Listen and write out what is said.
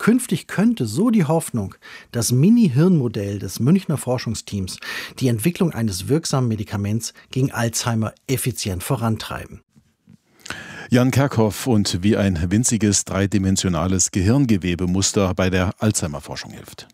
Künftig könnte so die Hoffnung, das Mini-Hirnmodell des Münchner Forschungsteams die Entwicklung eines wirksamen Medikaments gegen Alzheimer effizient vorantreiben. Jan Kerkhoff und wie ein winziges dreidimensionales Gehirngewebemuster bei der Alzheimer-Forschung hilft.